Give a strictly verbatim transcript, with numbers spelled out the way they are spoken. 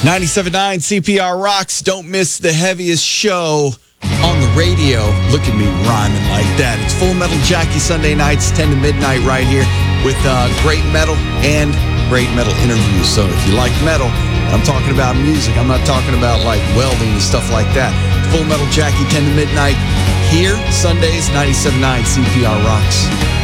ninety-seven point nine C P R Rocks. Don't miss the heaviest show on the radio. Look at me rhyming like that. It's Full Metal Jackie Sunday nights, ten to midnight right here with uh, great metal and great metal interviews. So if you like metal, I'm talking about music. I'm not talking about like welding and stuff like that. Full Metal Jackie, ten to midnight here, Sundays, ninety-seven point nine C P R Rocks.